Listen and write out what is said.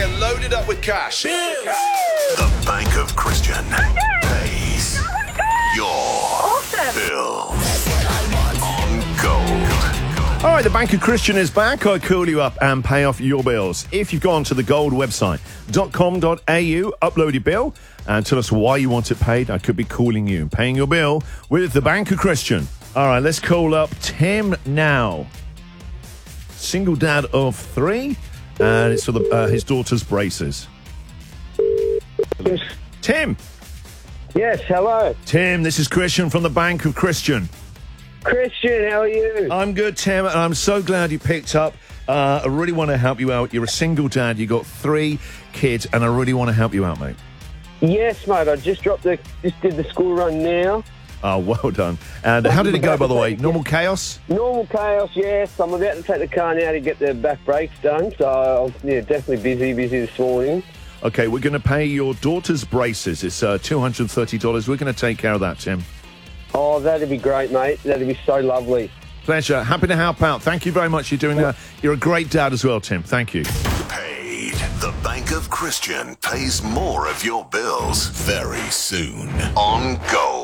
pay and loaded up with cash. The Bank of Christian pays your bills on Gold. All right, the Bank of Christian is back. I call you up and pay off your bills. If you've gone to the Gold website, .com.au, upload your bill and tell us why you want it paid. I could be calling you and paying your bill with the Bank of Christian. All right, let's call up Tim now. Single dad of 3, and it's for his daughter's braces. Yes. Tim. Yes, hello. Tim, this is Christian from the Bank of Christian. Christian, how are you? I'm good, Tim, and I'm so glad you picked up. I really want to help you out. You're a single dad. You got 3 kids, and I really want to help you out, mate. Yes, mate. I just did the school run now. Oh, well done. And how did it go, by the way? Normal chaos? Normal chaos, yes. I'm about to take the car now to get the back brakes done, so definitely busy this morning. Okay, we're going to pay your daughter's braces. It's $230. We're going to take care of that, Tim. Oh, that'd be great, mate. That'd be so lovely. Pleasure. Happy to help out. Thank you very much. You're a great dad as well, Tim. Thank you. Paid. The Bank of Christian pays more of your bills very soon on Gold.